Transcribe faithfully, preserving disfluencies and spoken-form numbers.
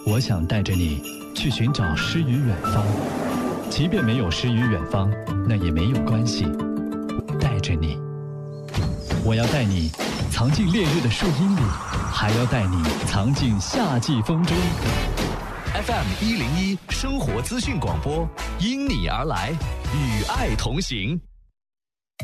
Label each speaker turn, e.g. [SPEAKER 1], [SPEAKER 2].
[SPEAKER 1] 我想带着你去寻找诗与远方，即便没有诗与远方，那也没有关系。带着你，我要带你藏进烈日的树荫里，还要带你藏进夏季风中。
[SPEAKER 2] F M 一零一生活资讯广播，因你而来，与爱同行。